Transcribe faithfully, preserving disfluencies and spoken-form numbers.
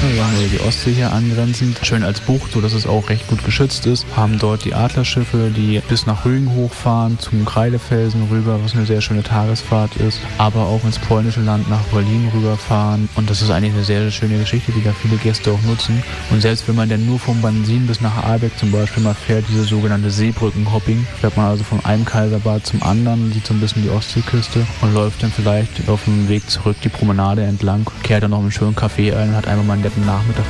wir haben ja die Ostsee hier angrenzend, schön als Bucht, sodass es auch recht gut geschützt ist. Haben dort die Adlerschiffe, die bis nach Rügen hochfahren, zum Kreidefelsen rüber, was eine sehr schöne Tagesfahrt ist, aber auch ins polnische Land nach Berlin rüberfahren. Und das ist eigentlich eine sehr schöne Geschichte, die da viele Gäste auch nutzen. Und selbst wenn man dann nur vom Bansin bis nach Ahlbeck zum Beispiel mal fährt, diese sogenannte Seebrückenhopping, fährt man also von einem Kaiserbad zum anderen, sieht so ein bisschen die Ostseeküste und läuft dann vielleicht auf dem Weg zurück die Promenade entlang, kehrt dann noch einen schönen Café ein und hat einfach mal einen netten Nachmittag